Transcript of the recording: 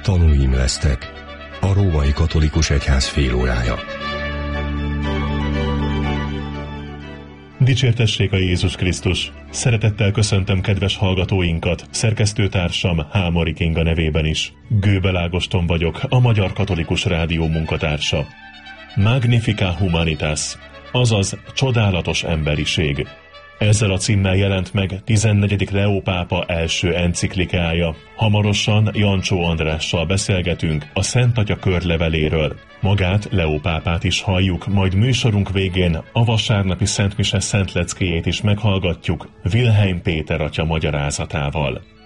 Tanúim lesztek. A Római Katolikus Egyház félórája. Dicsértessék a Jézus Krisztus! Szeretettel köszöntöm kedves hallgatóinkat, szerkesztőtársam Hámori Kinga nevében is. Gőbel Ágoston vagyok, a Magyar Katolikus Rádió munkatársa. Magnifica Humanitas, azaz csodálatos emberiség. Ezzel a címmel jelent meg 14. Leó pápa első enciklikája. Hamarosan Jancsó Andrással beszélgetünk a Szent Atya körleveléről. Magát, Leó pápát is halljuk, majd műsorunk végén a vasárnapi Szentmise szentleckéjét is meghallgatjuk Wilhelm Péter atya magyarázatával.